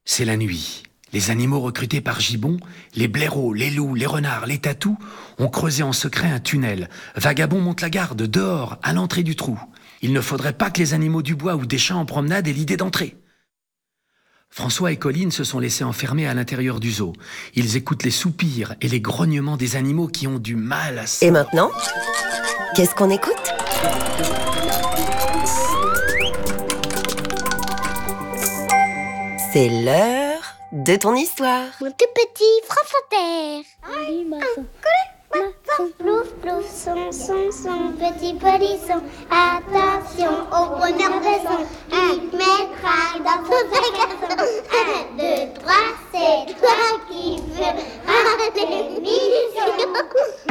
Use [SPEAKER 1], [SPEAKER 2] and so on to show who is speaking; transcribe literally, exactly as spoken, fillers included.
[SPEAKER 1] C'est la nuit. Les animaux recrutés par Gibbon, les blaireaux, les loups, les renards, les tatous, ont creusé en secret un tunnel. Vagabond monte la garde, dehors, à l'entrée du trou. Il ne faudrait pas que les animaux du bois ou des champs en promenade aient l'idée d'entrer. François et Colline se sont laissés enfermer à l'intérieur du zoo. Ils écoutent les soupirs et les grognements des animaux qui ont du mal à se...
[SPEAKER 2] Et maintenant, qu'est-ce qu'on écoute ? C'est l'heure de ton histoire.
[SPEAKER 3] Mon tout petit France Inter. Maçon, maçon, plouf, plouf, son, son, son, petit polisson. Attention au bonheur de son. Il mettra dans son sac à son. Un, deux, trois, c'est toi qui veux. Un, deux, mission.